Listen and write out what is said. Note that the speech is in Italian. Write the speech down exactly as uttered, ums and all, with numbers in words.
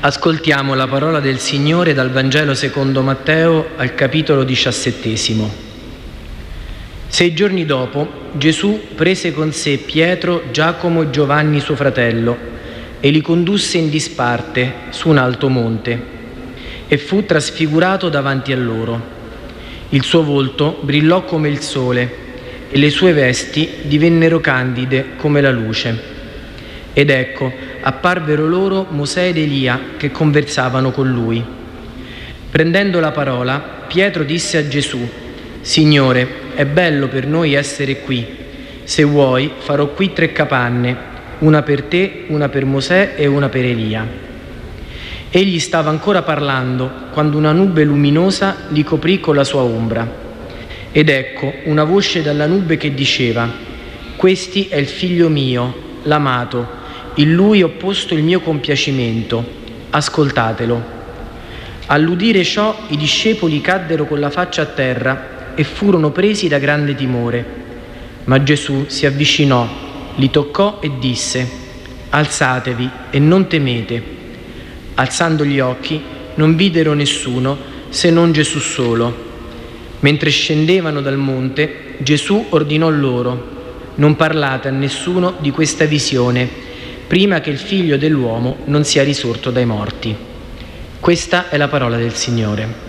Ascoltiamo la parola del Signore dal Vangelo secondo Matteo al capitolo diciassettesimo. Sei giorni dopo, Gesù prese con sé Pietro, Giacomo e Giovanni suo fratello e li condusse in disparte su un alto monte e fu trasfigurato davanti a loro. Il suo volto brillò come il sole e le sue vesti divennero candide come la luce. Ed ecco, apparvero loro Mosè ed Elia che conversavano con lui. Prendendo la parola, Pietro disse a Gesù: «Signore, è bello per noi essere qui. Se vuoi, farò qui tre capanne, una per te, una per Mosè e una per Elia». Egli stava ancora parlando quando una nube luminosa li coprì con la sua ombra. Ed ecco una voce dalla nube che diceva: «Questi è il figlio mio, l'amato, in lui ho posto il mio compiacimento, ascoltatelo». All'udire ciò i discepoli caddero con la faccia a terra e furono presi da grande timore. Ma Gesù si avvicinò, li toccò e disse: «Alzatevi e non temete». Alzando gli occhi non videro nessuno se non Gesù solo. Mentre scendevano dal monte, Gesù ordinò loro: «Non parlate a nessuno di questa visione, prima che il Figlio dell'uomo non sia risorto dai morti». Questa è la parola del Signore.